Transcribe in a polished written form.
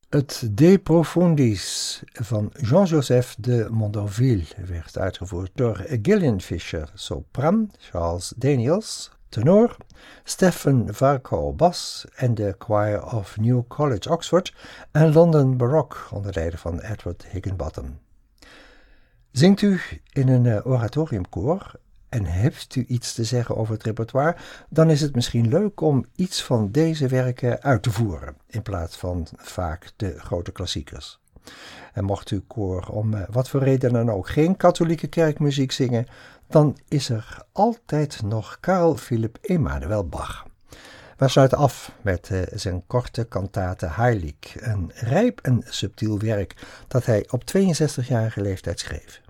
Het De Profundis van Jean-Joseph de Mondorville werd uitgevoerd door Gillian Fisher, sopran, Charles Daniels, tenor, Stephen Varco, bas en de Choir of New College Oxford en London Baroque onder leiding van Edward Higginbotham. Zingt u in een oratoriumkoor en hebt u iets te zeggen over het repertoire, dan is het misschien leuk om iets van deze werken uit te voeren, in plaats van vaak de grote klassiekers. En mocht uw koor om wat voor reden dan ook geen katholieke kerkmuziek zingen, dan is er altijd nog Carl Philipp Emanuel Bach. We sluiten af met zijn korte kantate Heilig, een rijp en subtiel werk dat hij op 62-jarige leeftijd schreef.